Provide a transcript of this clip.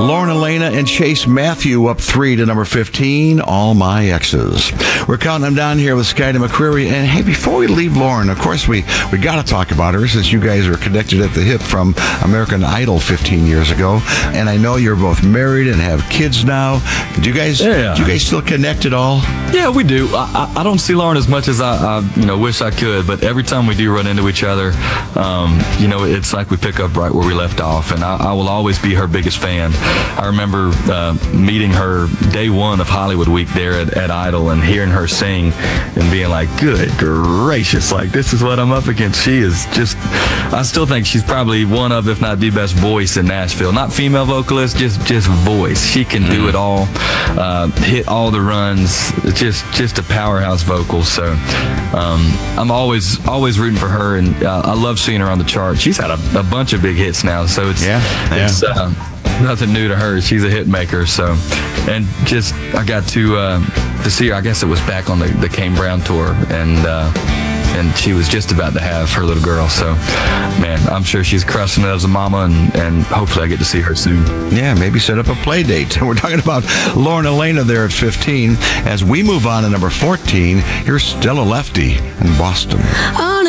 Lauren Elena and Chase Matthew up 3 to number 15, All My Exes. We're counting them down here with Skyda McCreary. And hey, before we leave Lauren, of course, we got to talk about her since you guys are connected at the hip from American Idol 15 years ago. And I know you're both married and have kids now. Do you guys still connect at all? Yeah, we do. I don't see Lauren as much as I wish I could, but every time we do run into each other, it's like we pick up right where we left off, and I will always be her biggest fan. I remember meeting her day one of Hollywood Week there at Idol and hearing her sing and being like, good gracious, like, this is what I'm up against. She is just, I still think she's probably one of, if not the best voice in Nashville. Not female vocalist, just voice. She can do it all, hit all the runs, just a powerhouse vocal. So I'm always rooting for her, and I love seeing her on the chart. She's had a bunch of big hits now, so it's nothing new to her. She's a hit maker. So, and just I got to see her. I guess it was back on the Kane Brown tour, and she was just about to have her little girl. So, man, I'm sure she's crushing it as a mama, and hopefully I get to see her soon. Yeah, maybe set up a play date. We're talking about Lauren Elena there at 15. As we move on to number 14, here's Stella Lefty in Boston.